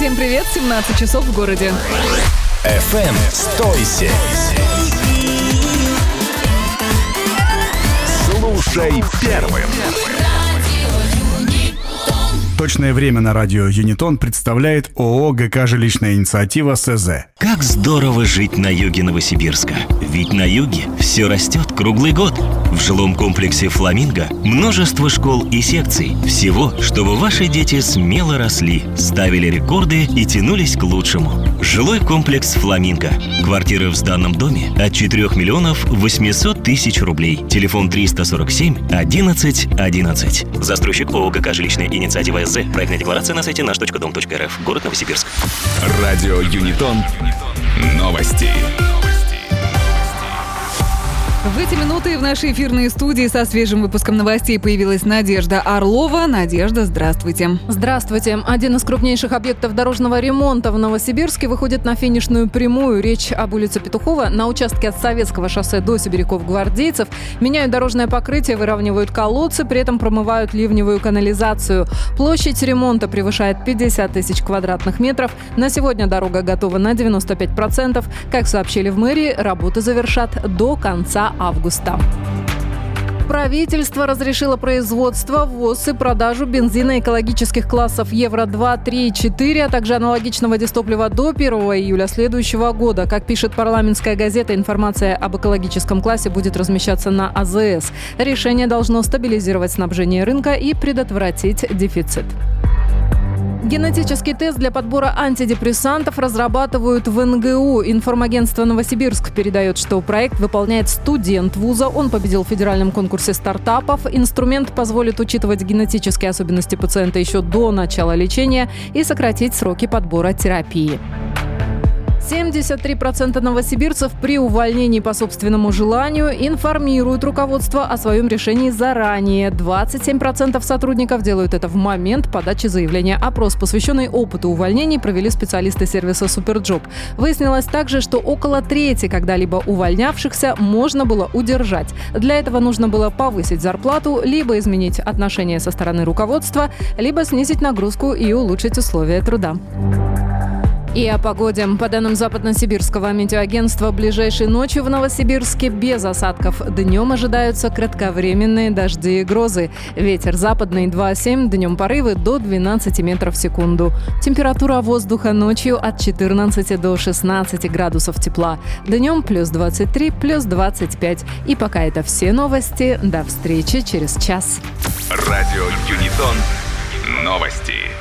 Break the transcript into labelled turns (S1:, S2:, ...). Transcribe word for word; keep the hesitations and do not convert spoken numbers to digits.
S1: Всем привет, семнадцать часов в городе.
S2: эф эм «Стойся». Слушай первым.
S3: Точное время на радио Юнитон представляет ООО ГК «Жилищная инициатива» СЗ.
S4: Как здорово жить на юге Новосибирска. Ведь на юге все растет круглый год. В жилом комплексе «Фламинго» множество школ и секций. Всего, чтобы ваши дети смело росли, ставили рекорды и тянулись к лучшему. Жилой комплекс «Фламинго». Квартиры в сданном доме от четырех миллионов восемьсот тысяч рублей. Телефон триста сорок семь одиннадцать одиннадцать. Застройщик ООО ГК «Жилищная инициатива» СЗ. Проектная декларация на сайте наш точка дом точка эр эф. Город Новосибирск.
S2: Радио Юнитон. Новости.
S1: В эти минуты в нашей эфирной студии со свежим выпуском новостей появилась Надежда Орлова. Надежда, здравствуйте.
S5: Здравствуйте. Один из крупнейших объектов дорожного ремонта в Новосибирске выходит на финишную прямую. Речь об улице Петухова. На участке от Советского шоссе до Сибиряков-Гвардейцев меняют дорожное покрытие, выравнивают колодцы, при этом промывают ливневую канализацию. Площадь ремонта превышает пятьдесят тысяч квадратных метров. На сегодня дорога готова на девяносто пять процентов. Как сообщили в мэрии, работы завершат до конца августа. Правительство разрешило производство, ввоз и продажу бензина экологических классов Евро два, три и четыре, а также аналогичного дистоплива до первого июля следующего года. Как пишет парламентская газета, информация об экологическом классе будет размещаться на а зэ эс. Решение должно стабилизировать снабжение рынка и предотвратить дефицит. Генетический тест для подбора антидепрессантов разрабатывают в эн гэ у. Информагентство «Новосибирск» передает, что проект выполняет студент вуза. Он победил в федеральном конкурсе стартапов. Инструмент позволит учитывать генетические особенности пациента еще до начала лечения и сократить сроки подбора терапии. семьдесят три процента новосибирцев при увольнении по собственному желанию информируют руководство о своем решении заранее. двадцать семь процентов сотрудников делают это в момент подачи заявления. Опрос, посвященный опыту увольнений, провели специалисты сервиса «Суперджоп». Выяснилось также, что около трети когда-либо увольнявшихся можно было удержать. Для этого нужно было повысить зарплату, либо изменить отношения со стороны руководства, либо снизить нагрузку и улучшить условия труда. И о погоде. По данным Западно-Сибирского метеоагентства, ближайшей ночью в Новосибирске без осадков. Днем ожидаются кратковременные дожди и грозы. Ветер западный два семь, днем порывы до двенадцати метров в секунду. Температура воздуха ночью от четырнадцати до шестнадцати градусов тепла. Днем плюс двадцать три, плюс двадцать пять. И пока это все новости. До встречи через час.
S2: Радио Юнитон. Новости.